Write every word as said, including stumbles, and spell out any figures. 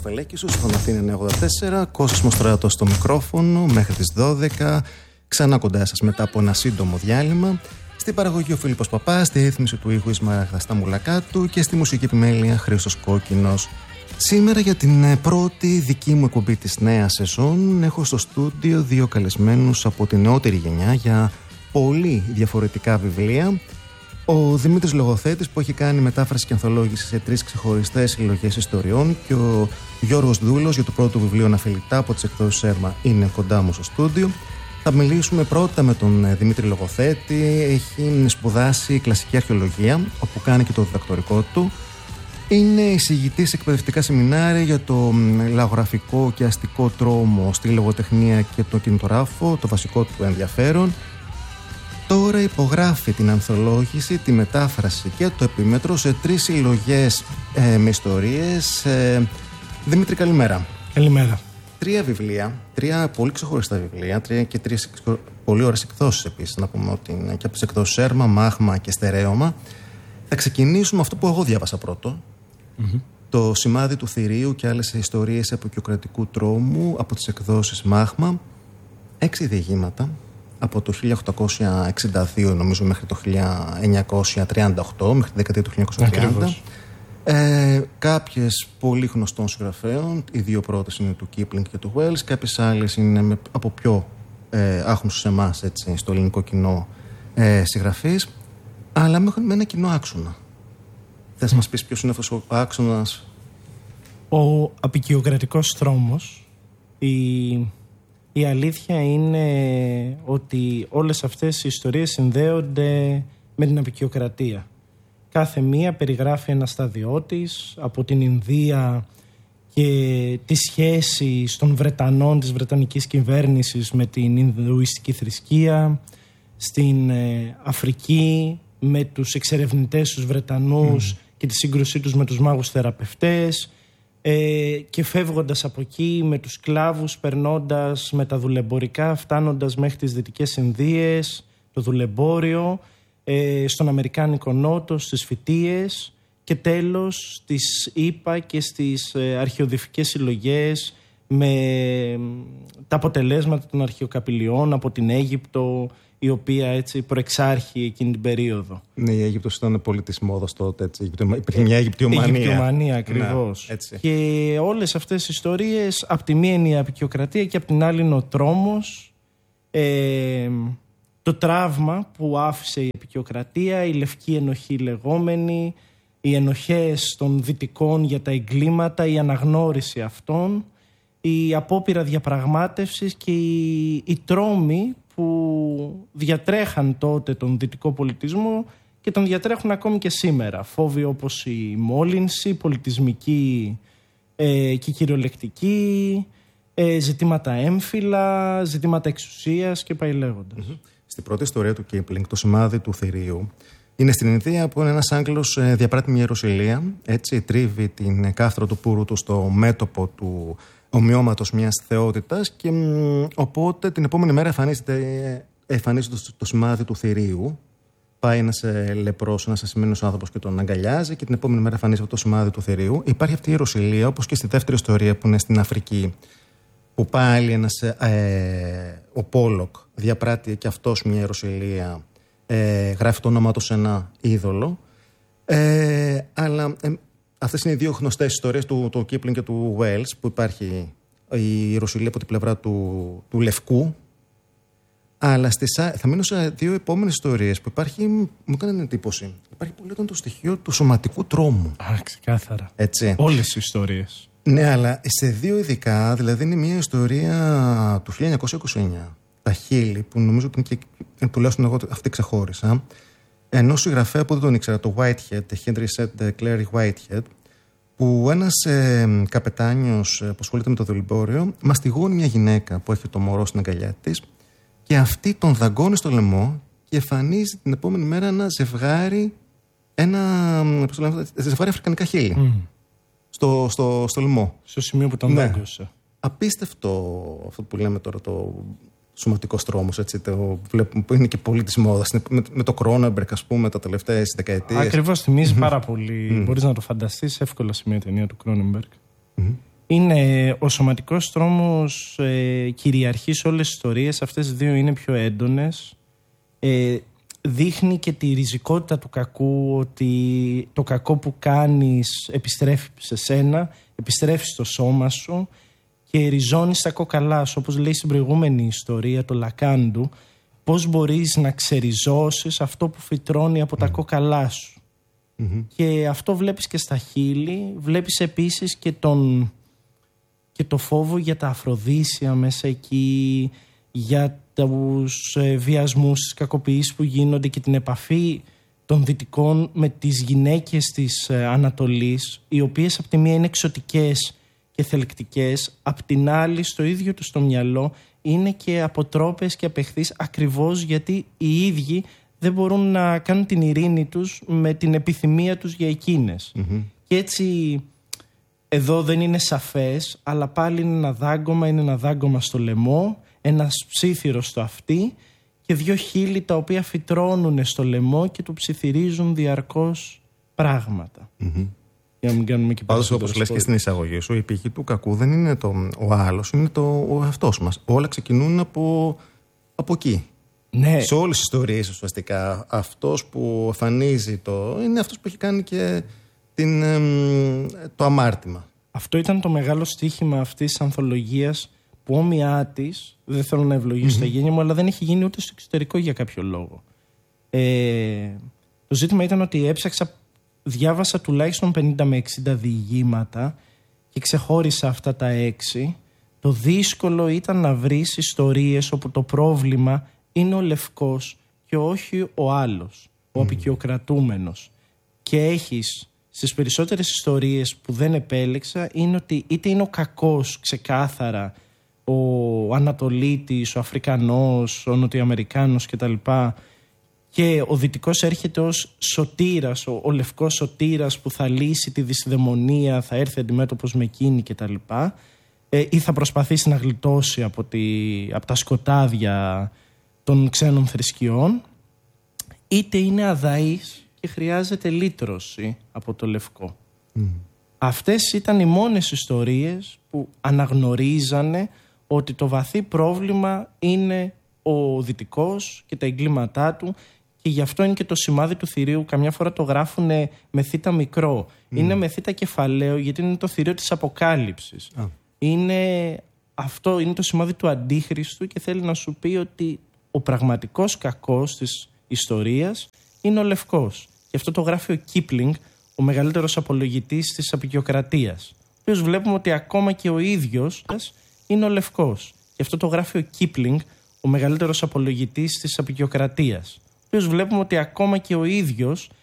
Καραφελέκη σου στον Αθήνα εννιακόσια ογδόντα τέσσερα. Κώστας Μοστράτος στο μικρόφωνο μέχρι τις δώδεκα. Ξανά κοντά σας μετά από ένα σύντομο διάλειμμα. Στην παραγωγή ο Φίλιππος Παπάς, στη ρύθμιση του ήχου η Σμάραγδα Σταμουλακάτου και στη μουσική επιμέλεια Χρήστος Κόκκινος. Σήμερα για την πρώτη δική μου εκπομπή της νέας σεζόν έχω στο στούντιο δύο καλεσμένους από τη νεότερη γενιά για πολύ διαφορετικά βιβλία. Ο Δημήτρης Λογοθέτης που έχει κάνει μετάφραση και ανθολόγηση σε τρεις ξεχωριστές συλλογές ιστοριών και ο Γιώργος Δούλος για το πρώτο βιβλίο Αναφιλητά από τις εκδόσεις Σέρμα είναι κοντά μου στο στούντιο. Θα μιλήσουμε πρώτα με τον Δημήτρη Λογοθέτη. Έχει σπουδάσει κλασική αρχαιολογία όπου κάνει και το διδακτορικό του. Είναι εισηγητής σε εκπαιδευτικά σεμινάρια για το λαογραφικό και αστικό τρόμο στη λογοτεχνία και το κινηματογράφο, το βασικό του ενδιαφέρον. Τώρα υπογράφει την ανθολόγηση, τη μετάφραση και το επίμετρο σε τρεις συλλογές ε, με ιστορίες. Ε, Δημήτρη, καλημέρα. Καλημέρα. Τρία βιβλία, τρία πολύ ξεχωριστά βιβλία, τρία και τρεις πολύ ωραίες εκδόσεις επίσης. Να πούμε ότι είναι και από τις εκδόσεις Σέρμα, Μάγμα και Στερέωμα. Θα ξεκινήσουμε αυτό που εγώ διάβασα πρώτο. Mm-hmm. Το Σημάδι του Θηρίου και άλλες ιστορίες αποκιοκρατικού τρόμου από τις εκδόσεις Μάγμα. Έξι διηγήματα από το χίλια οκτακόσια εξήντα δύο νομίζω μέχρι το χίλια εννιακόσια τριάντα οκτώ, μέχρι τη δεκαετία του χίλια εννιακόσια τριάντα. Ε, κάποιες πολύ γνωστών συγγραφέων, οι δύο πρώτες είναι του Κίπλινγκ και του Wells, κάποιες άλλες είναι με, από πιο ε, άχνους σε εμάς, έτσι, στο ελληνικό κοινό ε, συγγραφείς, αλλά με, με ένα κοινό άξονα. Θες να μας πεις ποιος είναι αυτός ο άξονας? Ο απικιοκρατικός τρόμος. Η, η αλήθεια είναι ότι όλες αυτές οι ιστορίες συνδέονται με την απικιοκρατία. Κάθε μία περιγράφει ένα στάδιο της, από την Ινδία και τη σχέση των Βρετανών, της Βρετανικής κυβέρνησης με την Ινδουιστική θρησκεία, στην ε, Αφρική με τους εξερευνητές τους Βρετανούς mm. και τη σύγκρουσή τους με τους μάγους θεραπευτές, ε, και φεύγοντας από εκεί με τους σκλάβους, περνώντας με τα δουλεμπορικά, φτάνοντας μέχρι τις Δυτικές Ινδίες, το δουλεμπόριο, ε, στον Αμερικάνικο Νότο, στις Φυτίες και τέλος στις ΗΠΑ και στις ε, αρχαιοδυφικές συλλογές με ε, τα αποτελέσματα των αρχαιοκαπηλιών από την Αίγυπτο, η οποία έτσι προεξάρχει εκείνη την περίοδο. Ναι, η Αίγυπτος ήταν πολύ της μόδας τότε, έτσι. Υπήρχε μια Αιγυπτιομανία. Αιγυπτιομανία, ακριβώς. Ναι, και όλες αυτές οι ιστορίες, απ' τη μία είναι η απικιοκρατία και απ' την άλλη είναι ο τρόμος, ε, το τραύμα που άφησε η απικιοκρατία, η λευκή ενοχή λεγόμενη, οι ενοχές των δυτικών για τα εγκλήματα, η αναγνώριση αυτών, η απόπειρα διαπραγμάτευσης και οι, οι τρόμοι που διατρέχαν τότε τον δυτικό πολιτισμό και τον διατρέχουν ακόμη και σήμερα. Φόβοι όπως η μόλυνση, πολιτισμική ε, και κυριολεκτική, ε, ζητήματα έμφυλα, ζητήματα εξουσίας και πάει λέγοντας. Mm-hmm. Στην πρώτη ιστορία του Κίπλινγκ, το Σημάδι του Θηρίου, είναι στην Ινδία που ένας Άγγλος ε, διαπράττει μια ιεροσυλία, έτσι τρίβει την κάφτρα του πούρου του στο μέτωπο του ομοιώματος μιας θεότητας και μ, οπότε την επόμενη μέρα εμφανίζεται, εμφανίζεται το, το σημάδι του θηρίου. Πάει ένας ε, λεπρός, ένας ασημένος άνθρωπος και τον αγκαλιάζει και την επόμενη μέρα εμφανίζεται το σημάδι του θηρίου. Υπάρχει αυτή η ιεροσυλία, όπως και στη δεύτερη ιστορία που είναι στην Αφρική, που πάλι ένας, ε, ο Πόλοκ διαπράττει και αυτός μια ιεροσυλία, ε, γράφει το όνομά του σε ένα είδωλο, ε, αλλά... Ε, αυτές είναι οι δύο γνωστές ιστορίες του, του Κίπλινγκ και του Wells, που υπάρχει η ιεροσυλία από την πλευρά του, του Λευκού. Αλλά στις, θα μείνω σε δύο επόμενες ιστορίες που υπάρχει, μου έκανε εντύπωση. Υπάρχει πολύ το στοιχείο του σωματικού τρόμου. Α, ξεκάθαρα. Έτσι. Όλες οι ιστορίες. Ναι, αλλά σε δύο ειδικά, δηλαδή είναι μια ιστορία του χίλια εννιακόσια είκοσι εννιά. Τα Χείλη, που νομίζω ότι είναι και τουλάχιστον εγώ αυτή ξεχώρισα. Ενός συγγραφέα που δεν τον ήξερα, το Whitehead, Henry Said Clary Whitehead, που ένας ε, καπετάνιος που ασχολείται με το δουλεμπόριο μαστιγώνει μια γυναίκα που έχει το μωρό στην αγκαλιά της και αυτή τον δαγκώνει στο λαιμό και εμφανίζει την επόμενη μέρα ένα ζευγάρι, ένα πώς το λέμε, ζευγάρι αφρικανικά χείλη mm. στο, στο, στο λαιμό. Στο σημείο που τον ναι. δάγκωσε. Απίστευτο αυτό που λέμε τώρα, το σωματικός τρόμος, έτσι, το, που είναι και πολύ της μόδας. Με, με το Κρόνεμπεργκ, ας πούμε, τα τελευταίες δεκαετίες. Ακριβώς, θυμίζει πάρα πολύ. Mm. Μπορείς να το φανταστείς εύκολα σε μια ταινία του Κρόνεμπεργκ. Mm. Είναι ο σωματικός τρόμος, ε, κυριαρχεί σε όλες τις ιστορίες. Αυτές οι δύο είναι πιο έντονες. Ε, δείχνει και τη ριζικότητα του κακού, ότι το κακό που κάνεις επιστρέφει σε σένα, επιστρέφει στο σώμα σου και ριζώνει στα κόκαλά σου. Όπως λέει στην προηγούμενη ιστορία, το Λακάντου, πώς μπορείς να ξεριζώσεις αυτό που φυτρώνει από mm. τα κόκαλά σου. Mm-hmm. Και αυτό βλέπεις και στα χείλη. Βλέπεις επίσης και, τον, και το φόβο για τα αφροδίσια μέσα εκεί, για τους ε, βιασμούς, τις κακοποιήσεις που γίνονται και την επαφή των δυτικών με τις γυναίκες της ε, Ανατολής, οι οποίες από τη μία είναι εξωτικές και θελκτικές, απ' την άλλη στο ίδιο τους το μυαλό είναι και αποτρόπες και απεχθείς, ακριβώς γιατί οι ίδιοι δεν μπορούν να κάνουν την ειρήνη τους με την επιθυμία τους για εκείνες. Mm-hmm. Και έτσι εδώ δεν είναι σαφές, αλλά πάλι είναι ένα δάγκωμα, είναι ένα δάγκωμα στο λαιμό, ένας ψήθυρος στο αυτί και δύο χείλη τα οποία φυτρώνουν στο λαιμό και του ψιθυρίζουν διαρκώς πράγματα. Mm-hmm. Για να μην κάνουμε και πάντως, όπως λες και στην εισαγωγή σου, η πηγή του κακού δεν είναι το, ο άλλος, είναι το, ο εαυτός μας. Όλα ξεκινούν από, από εκεί. Ναι. Σε όλες τις ιστορίες ουσιαστικά αυτός που εμφανίζει το είναι αυτός που έχει κάνει και την, το αμάρτημα. Αυτό ήταν το μεγάλο στοίχημα αυτής της ανθολογίας, που όμοιά της, δεν θέλω να ευλογήσω mm-hmm. τα γένια μου, αλλά δεν έχει γίνει ούτε στο εξωτερικό για κάποιο λόγο. Ε, το ζήτημα ήταν ότι έψαξα, διάβασα τουλάχιστον πενήντα με εξήντα διηγήματα και ξεχώρισα αυτά τα έξι. Το δύσκολο ήταν να βρεις ιστορίες όπου το πρόβλημα είναι ο λευκός και όχι ο άλλος, ο mm. απεικιοκρατούμενος. Και έχεις στις περισσότερες ιστορίες που δεν επέλεξα είναι ότι είτε είναι ο κακός ξεκάθαρα, ο Ανατολίτης, ο Αφρικανός, ο Νοτιοαμερικάνος κτλ. Και ο Δυτικός έρχεται ως σωτήρας, ο, ο λευκός σωτήρας που θα λύσει τη δυσδαιμονία, θα έρθει αντιμέτωπος με εκείνη κτλ. Ε, ή θα προσπαθήσει να γλιτώσει από, τη, από τα σκοτάδια των ξένων θρησκειών, είτε είναι αδαής και χρειάζεται λύτρωση από το λευκό. Mm. Αυτές ήταν οι μόνες ιστορίες που αναγνωρίζανε ότι το βαθύ πρόβλημα είναι ο Δυτικός και τα εγκλήματά του, και γι' αυτό είναι και το σημάδι του θηρίου. Καμιά φορά το γράφουν με θήτα μικρό. Mm. Είναι με θήτα κεφαλαίο, γιατί είναι το θηρίο της Αποκάλυψης. Ah. Είναι, αυτό είναι το σημάδι του Αντίχριστου και θέλει να σου πει ότι ο πραγματικός κακός της ιστορίας είναι ο λευκός. Γι' αυτό το γράφει ο Κίπλινγκ, ο μεγαλύτερος απολογητής της απεικιοκρατίας, ο οποίος βλέπουμε ότι ακόμα και ο ίδιος είναι ο λευκός. Γι' αυτό το γράφει ο Κίπλινγκ, ο μεγαλύτερος απολογητής της απεικιοκρατίας, ο οποίος βλέπουμε ότι ακόμα και ο ίδιος